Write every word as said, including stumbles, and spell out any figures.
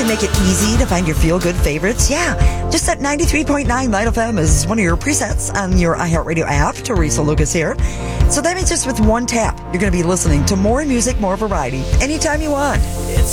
to make it easy to find your feel-good favorites? Yeah, just set ninety-three point nine Light F M as one of your presets on your iHeartRadio app. Teresa Lucas here. So that means just with one tap, you're going to be listening to more music, more variety, anytime you want. It's